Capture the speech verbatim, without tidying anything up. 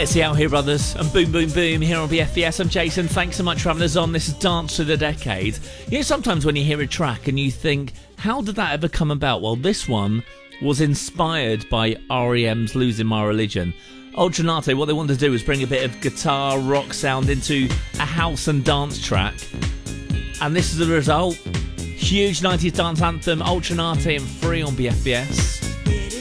It's the Out Here Brothers and Boom Boom Boom here on B F B S. I'm Jason. Thanks so much for having us on. This is Dance to the Decade. You know, sometimes when you hear a track and you think, how did that ever come about? Well, this one was inspired by R E M's Losing My Religion. Ultranate, what they wanted to do was bring a bit of guitar rock sound into a house and dance track. And this is the result. Huge nineties dance anthem, Ultranate and Free on B F B S.